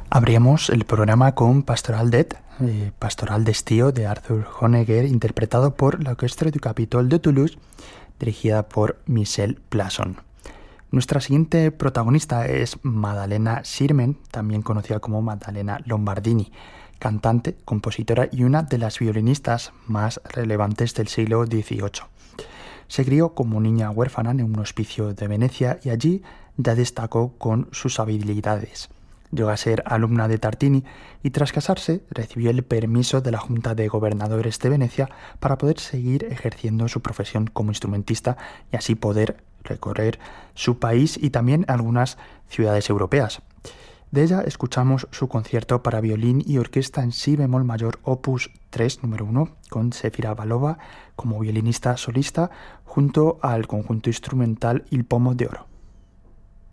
Abríamos el programa con Pastoral d'Et, Pastoral d'Estío de Arthur Honegger, interpretado por la Orquestra du Capitole de Toulouse, dirigida por Michel Plasson. Nuestra siguiente protagonista es Maddalena Sirmen, también conocida como Maddalena Lombardini, cantante, compositora y una de las violinistas más relevantes del siglo XVIII. Se crió como niña huérfana en un hospicio de Venecia y allí ya destacó con sus habilidades. Llegó a ser alumna de Tartini y tras casarse recibió el permiso de la Junta de Gobernadores de Venecia para poder seguir ejerciendo su profesión como instrumentista y así poder recorrer su país y también algunas ciudades europeas. De ella escuchamos su concierto para violín y orquesta en si bemol mayor opus 3 número 1 con Sefira Valova como violinista solista junto al conjunto instrumental Il Pomo de Oro.